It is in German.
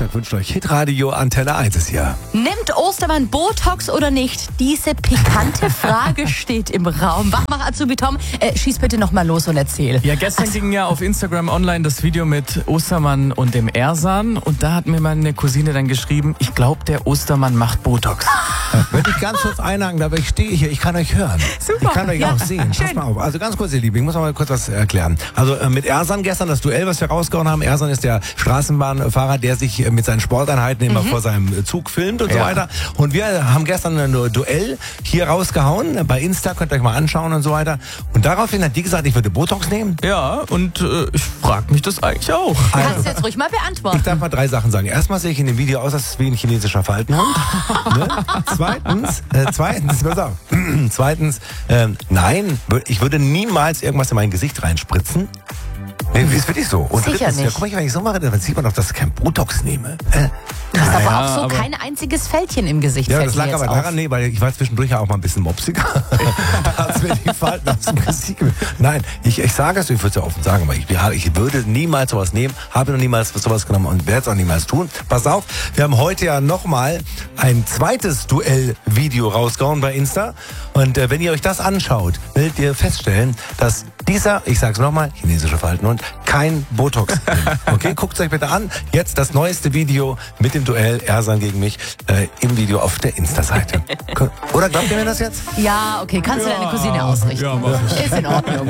Dienstag wünscht euch Hitradio Antenne 1 ist hier. Nimmt Ostermann Botox oder nicht? Diese pikante Frage steht im Raum. Wachmach Azubi Tom, schieß bitte noch mal los und erzähl. Ja, gestern ging ja auf Instagram online das Video mit Ostermann und dem Ersan. Und da hat mir meine Cousine dann geschrieben, ich glaube, der Ostermann macht Botox. Wenn ich ganz kurz einhaken, aber ich stehe hier, ich kann euch hören. Super. Ich kann euch auch sehen. Pass mal auf. Also ganz kurz, ihr Lieben, ich muss mal kurz was erklären. Also mit Ersan gestern das Duell, was wir rausgehauen haben. Ersan ist der Straßenbahnfahrer, der sich mit seinen Sporteinheiten immer vor seinem Zug filmt und so weiter. Und wir haben gestern ein Duell hier rausgehauen. Bei Insta, könnt ihr euch mal anschauen und so weiter. Und daraufhin hat die gesagt, ich würde Botox nehmen. Ja, und ich frage mich das eigentlich auch. Kannst du jetzt ruhig mal beantworten. Ich darf mal 3 Sachen sagen. Erstmal sehe ich in dem Video aus, als wie ein chinesischer Faltenhund. Ne? Zweitens, pass auf. Zweitens, nein, ich würde niemals irgendwas in mein Gesicht reinspritzen. Nee, ist wirklich so. Und Sicher drittens, nicht. ja, guck mal, wenn ich so mache, dann sieht man doch, dass ich kein Botox nehme. Du hast aber Ja, auch so aber- kein einziges Fältchen im Gesicht. Ja, fällt das mir lag jetzt aber auf. daran, weil ich war zwischendurch ja auch mal ein bisschen mopsiger. Da hat's mir die Falten aus dem Gesicht gemacht. Nein, ich sage es, ich würde es ja offen sagen, aber ich würde niemals sowas nehmen, habe noch niemals sowas genommen und werde es auch niemals tun. Pass auf, wir haben heute ja nochmal ein zweites Duell-Video rausgehauen bei Insta. Und wenn ihr euch das anschaut, werdet ihr feststellen, dass dieser, ich sag's nochmal, chinesische Faltenhund, kein Botox nimmt. Okay, guckt euch bitte an. Jetzt das neueste Video mit dem Duell Ersan gegen mich im Video auf der Insta-Seite. Oder glaubt ihr mir das jetzt? Ja, okay, kannst du deine Cousine ausrichten. Ja, mach ich. Ist in Ordnung.